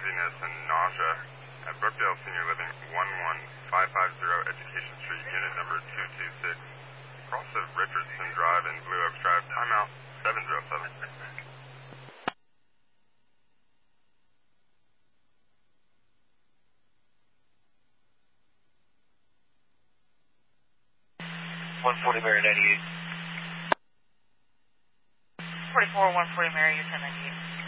dizziness and nausea at Brookdale Senior Living, 11550 Education Street, unit number 226. Cross of Richardson Drive and Blue Oaks Drive, timeout 707. 140 Mary 98. 44 140 Mary, you're 1098.